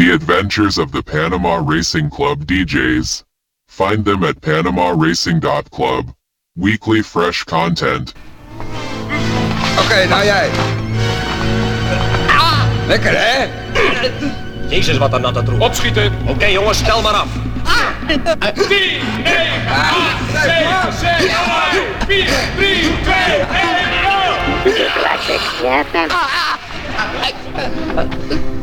The adventures of the Panama Racing Club DJs. Find them at panamaracing.club. Weekly fresh content. Oké, nou jij. Lekker, hè? Jezus, wat een natte troep. Opschieten. Oké, jongens, stel maar af. 10, 9, 8, 7, 6, 5, 4, 3, 2, 1, 0.